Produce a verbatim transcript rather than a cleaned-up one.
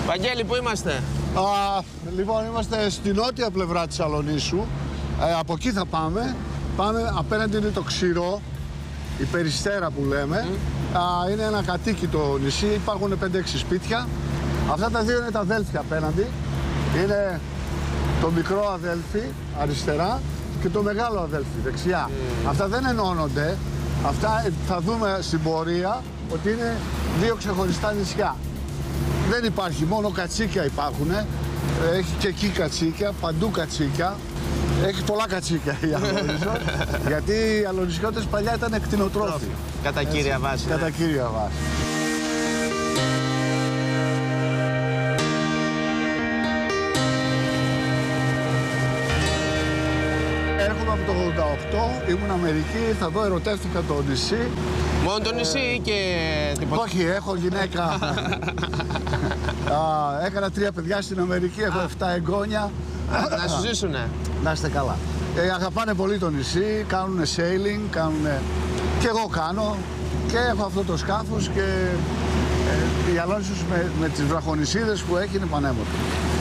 Βαγγέλη, πού είμαστε? Α, λοιπόν, είμαστε στη νότια πλευρά της Αλονίσου. Ε, από εκεί θα πάμε. Πάμε απέναντι είναι το Ξηρό, η Περιστέρα που λέμε. Mm. Α, είναι ένα κατοίκητο νησί, υπάρχουν πέντε έξι σπίτια. Αυτά τα δύο είναι τα αδέλφια απέναντι. Είναι το μικρό αδέλφι αριστερά και το μεγάλο αδέλφι δεξιά. Mm. Αυτά δεν ενώνονται. Αυτά θα δούμε στην πορεία ότι είναι δύο ξεχωριστά νησιά. Δεν υπάρχει, μόνο κατσίκια υπάρχουν. Έχει και εκεί κατσίκια, παντού κατσίκια. Έχει πολλά κατσίκια η Αλονίσος, γιατί οι αλονισιώτες παλιά ήταν κτηνοτρόφοι. Κατά κύρια βάση. Κατά ναι. κύρια βάση. Έρχομαι από το ογδόντα οκτώ, ήμουν Αμερική, ήρθα εδώ, ερωτεύτηκα το νησί. Μόνο το νησί ή και τίποτα? Όχι, έχω γυναίκα. Α, έκανα τρία παιδιά στην Αμερική, έχω εφτά εγγόνια. Να σου ζήσουνε. Να είστε καλά. Ε, αγαπάνε πολύ το νησί, κάνουνε sailing, κάνουνε... Και εγώ κάνω και έχω αυτό το σκάφος και ε, η Αλόνισος με, με τις βραχονησίδες που έχει είναι πανέμορφη.